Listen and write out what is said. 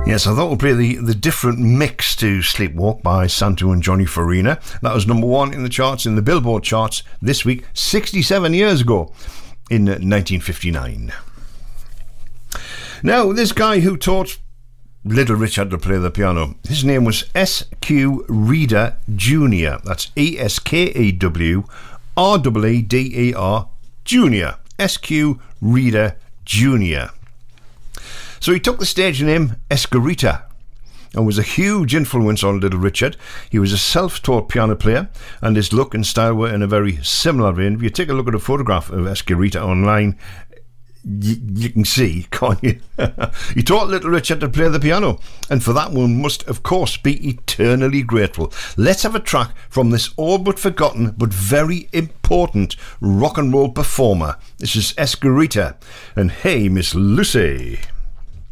Yes, I thought we'd play the different mix to Sleepwalk by Santo and Johnny Farina. That was number one in the charts, in the Billboard charts this week, 67 years ago, in 1959. Now, this guy who taught Little Richard to play the piano, his name was S.Q. Reeder Jr. That's E-S-K-A-W-R-E-E-D-E-R Jr. S.Q. Reeder Jr. So he took the stage name Esquerita and was a huge influence on Little Richard. He was a self-taught piano player, and his look and style were in a very similar vein. If you take a look at a photograph of Esquerita online, you can see, can't you? He taught Little Richard to play the piano, and for that one must, of course, be eternally grateful. Let's have a track from this all but forgotten but very important rock and roll performer. This is Esquerita and Hey Miss Lucy.